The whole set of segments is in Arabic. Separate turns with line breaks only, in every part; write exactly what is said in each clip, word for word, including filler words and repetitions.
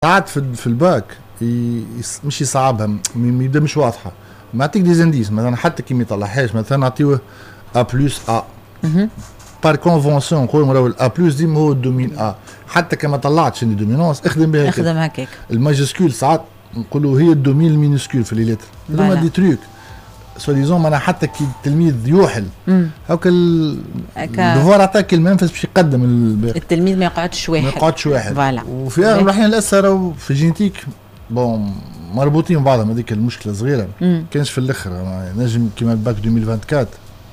ساعات في في الباك مش يصعبها يبدا مش واضحه نعطيك دي زنديس مثلا حتى كي ما يطلعهاش مثلا نعطيوه ا بلس ا بار كونفونسيون نقولوا راهو الا بلس ديما هو الدومين ا حتى كما طلعتش عندي دومينونس اخدم بها
اخدم هكاك
الماجسكول ساعات نقولوا هي الدومين المينسكول في لي لتر هذوما دي تروك سو ديزون معناها حتى كي التلميذ يوحل هاكا الدفوار عطاك المنفذ باش يقدم
التلميذ ما يقعدش واحد
ما يقعدش واحد
فوالا
وفي اغلب الاحيان الاسئله راهو في الجينيتيك بون مربوطين ببعضهم هذيك المشكله صغيره كانش في الاخر نجم كيما الباك ألفين وأربعة وعشرين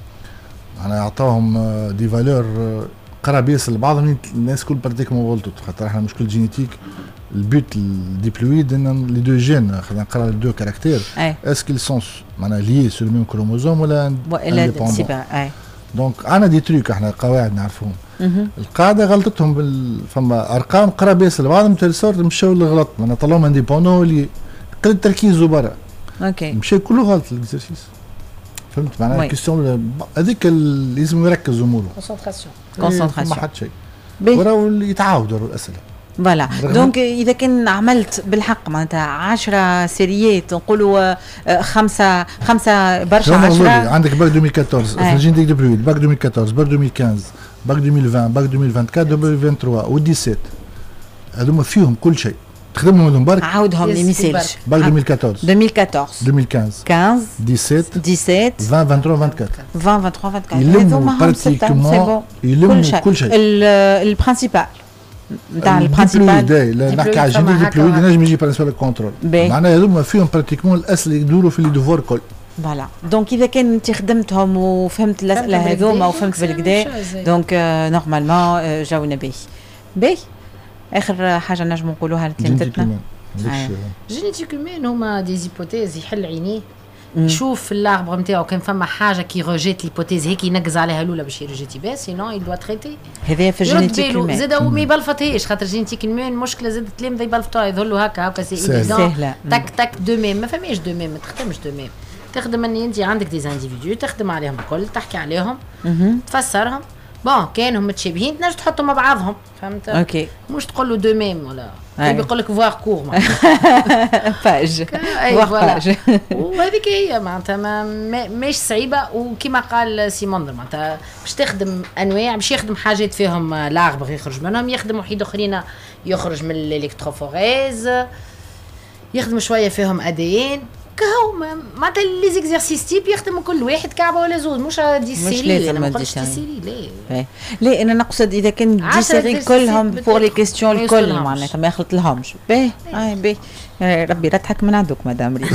انا عطاهم دي فالور قراب ياسر لبعضهم الناس كل براتيكمون غلطت خاطر احنا مشكل جينيتيك البيت الديبلويد ان لي دو جين خلينا نقرا لي دو كاركتير اسكو سونس معناها لي سور ميم كروموزوم ولا
ولا سيبا اي
دونك انا دي تريك احنا قواعد نعرفوهم القاعده غلطتهم بال... فما ارقام قراب ياسر لبعضهم تلسور مشاو للغلط معناها طلعوا انديبوندون اللي قل تركيزه برا
اوكي
مشى كله غلط الاكزرسيس فهمت معناها كيستيون هذيك اللي لازم يركز اموره
كونسونطراسيون كونسونطراسيون
ما حد شيء وراو يتعاودوا الاسئله
فوالا دونك اذا كان عملت بالحق معناتها عشرة سيريات نقولوا خمسه خمسه برشا عشرة
عندك باك ألفين وأربعطاش جينيتيك دي بلويد باك ألفين وأربعطاش باك ألفين وخمسطاش باك ألفين وعشرين باك ألفين وأربعة وعشرين ألفين وثلاثة و سبعة عشر هذوما فيهم كل شيء تخدمهم هذوم برك
عاودهم لي ميساج
باك ألفين وأربعطاش
ألفين وأربعطاش
ألفين وخمسطاش
خمسة
سبعة
عشر
عشرين ثمانية عشر
عشرين عشرين ثلاثة وعشرين
يلموا براتيكمون يلموا كل شيء
البرانسيبال نتاع
البرانسيبال لا نحكي على جينيتيك ديبلويد نجم يجي برانسيبال كونترول معناها هذوما فيهم براتيكمون الاسئله يدوروا في لي دوفوار كل
فوالا دونك اذا كان انت خدمتهم وفهمت الاسئله هذوما وفهمت بالكدا دونك نورمالمون جاونا باهي باهي اخر حاجه نجم نقولوها لثلاثتنا
جينيتيك هيومان هما دي زيبوتيز يحل عينيه يشوف في اللاربر نتاعو كان فما حاجه كي روجيت ليبوتيز هيك ينقز عليها الاولى باش يروجيتي بها سينو يدوا تريتي
هذا في الجينيتيك هيومان
زاد هو ما يبلفطهاش خاطر جينيتيك هيومان مشكله زاد تلامذه يبلفطوها يظهر له هكا هكا سي ايفيدون تك تك دو ميم ما فماش دو ميم ما تخدمش دو ميم تخدم اني انت عندك دي انديفيديو تخدم عليهم الكل تحكي عليهم تفسرهم بون كانهم متشابهين تنجم تحطهم مع بعضهم فهمت
اوكي
مش تقول له دو ميم ولا يقول لك فوار كور
باج
باج وهذيك هي معناتها مش صعيبه وكما قال سيمون معناتها باش تخدم انواع باش يخدم حاجات فيهم لاغبر يخرج منهم يخدم وحيد اخرين يخرج من الالكتروفوريز يخدم شويه فيهم ادين كهو معناتها لي زيكزارسيس تيب يخدموا كل واحد كعبه ولا زوج مش دي سيري انا ما قلتش دي سيري لا
لا انا نقصد اذا كان دي سيري كلهم بور لي كيستيون الكل معناتها ما يخلط لهمش باهي اي باهي ربي لا تضحك من عندك مدام ري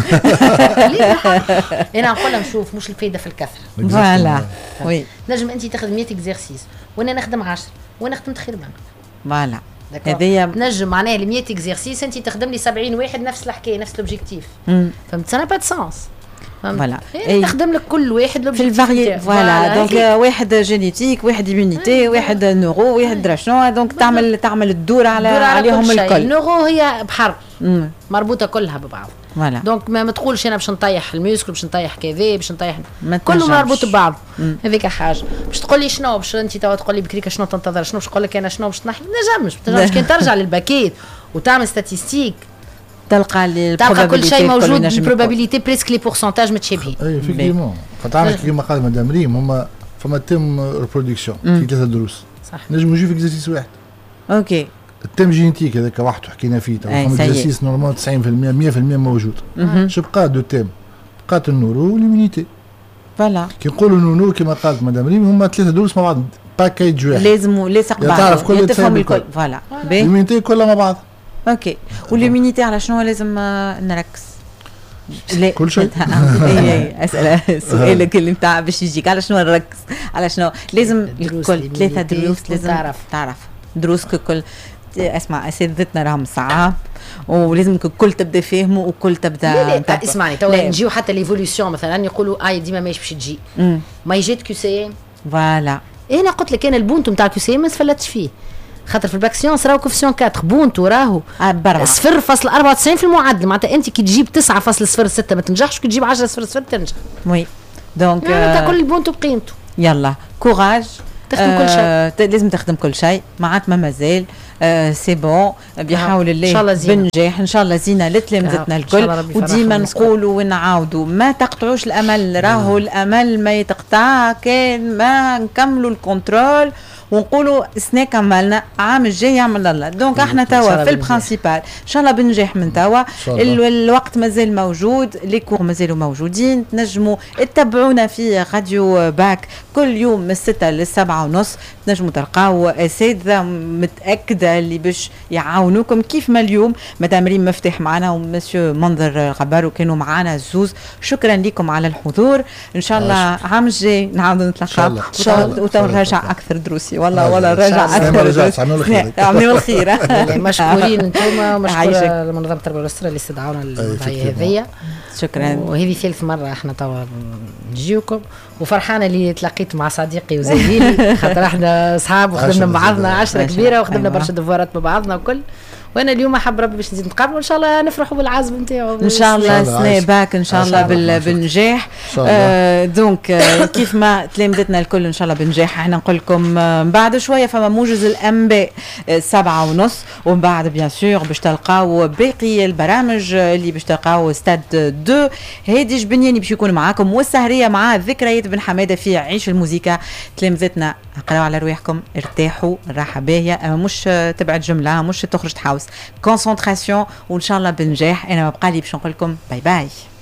انا نقول لهم شوف مش الفايده في الكثره
فوالا وي
نجم انت تخدم مية اكزرسيس وانا نخدم عشرة وانا خدمت خير منك
فوالا هذيا
نجم معناها ل مية اكزرسيس انت تخدم لي سبعين واحد نفس الحكايه نفس لوبجيكتيف فهمت سا با دو سونس
فوالا
تخدم لك كل واحد
في الفاريي فوالا دونك واحد جينيتيك واحد ايمونيتي واحد نورو واحد دراشنو دونك تعمل تعمل الدور على عليهم الكل
النورو هي بحر مربوطه كلها ببعض
فوالا
دونك ما, ما تقولش انا باش نطيح الميوسكل باش نطيح كذا باش نطيح كله مربوط ببعض هذيك حاجه باش تقول لي شنو باش انت توا تقول لي بكريكه شنو تنتظر شنو باش نقول لك انا شنو باش تنحي ما نجمش ما تنجمش كان ترجع للباكيت وتعمل ستاتيستيك
تلقى
تلقى كل شيء موجود البروبابيليتي بريسك لي بورسونتاج متشابهين
اي فيكتيمون خاطر عندك كيما قال مدام ريم هما فما تيم ريبرودكسيون في ثلاثه دروس
صح
نجموا يجوا في اكزرسيس واحد
اوكي
التيم جينيتيك هذاك وحده حكينا فيه تو فما اكزرسيس نورمال تسعين بالمية مية بالمية موجود شو بقى دو تيم بقات النورو والإيمونيتي
فوالا
كي نقولوا نورو كما قالت مدام ريم هما ثلاثه دروس مع بعض باكيج واحد
لازم لاصق بعض
تعرف كل
تفهم الكل فوالا
الإيمونيتي كلها مع بعض
اوكي والإيمونيتي على شنو لازم نركز
لا كل شيء
اي اسئله سؤالك اللي نتاع باش يجيك على شنو نركز على شنو لازم الكل ثلاثه دروس لازم تعرف تعرف دروس كل اسمع اساتذتنا راهم صعاب ولازم الكل تبدا فاهمه وكل تبدا
لا لا اسمعني تو نجيو حتى ليفوليوشن مثلا يقولوا اي ديما ماهيش باش تجي ما يجيت كيو سي ام
فوالا
انا قلت لك انا البونتو نتاع كيو سي ام ما سفلتش فيه خاطر في الباك سيونس راهو كوفيسيون أربعة بونتو راهو صفر فاصلة أربعة وتسعين في المعدل معناتها انت كي تجيب تسعة فاصلة صفر ستة ما تنجحش كي تجيب عشرة فاصلة صفر صفر تنجح
وي دونك
معناتها كل البونتو بقيمته
يلا كوراج
تخدم كل شيء،
لازم تخدم كل شيء معك ما مازال آه سي بون بحول الله
إن شاء الله زينة.
بنجاح ان شاء الله زينه لتلامذتنا الكل، وديما نقولوا ونعاودوا ما تقطعوش الامل، راهو الامل ما يتقطع كان ما نكملوا الكنترول ونقولوا سنة كملنا عام الجاي يعمل الله. دونك احنا توا في البرانسيبال ان شاء الله بنجاح من توا، الوقت مازال موجود، لي كور مازالوا موجودين، تنجموا تتبعونا في راديو باك كل يوم من الستة للسبعة ونص، تنجموا تلقاو اساتذه متاكده اللي باش يعاونوكم كيف ما اليوم مدام ريم مفتاح معنا ومسيو منظر غبار وكانوا معنا زوز. شكرا لكم على الحضور، ان شاء الله عام الجاي نعاودوا نتلاقاو ان شاء الله وتراجع اكثر دروسي والله ولا راجع اكثر. عملوا الخير
مشكورين انتم ومشكورة منظمة التربية والأسرة اللي استدعونا للموضوعية هذية.
شكرا.
وهذه ثالث مرة احنا توا نجيوكم، وفرحانة اللي تلاقيت مع صديقي وزميلي خاطر احنا اصحاب وخدمنا مع بعضنا عشرة كبيرة وخدمنا برشا دفورات مع بعضنا وكل، وانا اليوم حاب ربي باش نزيد نتقابل وان شاء الله نفرحوا بالعزم نتاعو
ان شاء الله سنة باك ان شاء الله بالنجاح. آه دونك آه كيف ما تلامذتنا الكل ان شاء الله بالنجاح. احنا نقول لكم آه بعد شويه فما موجز الانباء آه سبعة ونص، ومن بعد بيان سور باش تلقاو باقي البرامج اللي باش تلقاو ستاد اثنين. هادي جبنياني باش يكون معاكم، والسهريه مع ذكريات بن حماده في عيش الموسيقى. تلامذتنا قراو على رواحكم، ارتاحوا راحه باهيه، اما مش تبعد جمله، مش تخرج تحاوس، كونسنتراسيون، وان شاء الله بالنجاح. انا ما بقى لي باش نقول لكم باي باي.